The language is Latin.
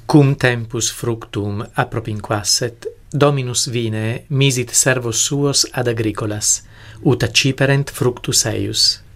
Cum tempus fructum appropinquasset, Dominus vine misit servos suos ad agricolas, ut acciperent fructus eius.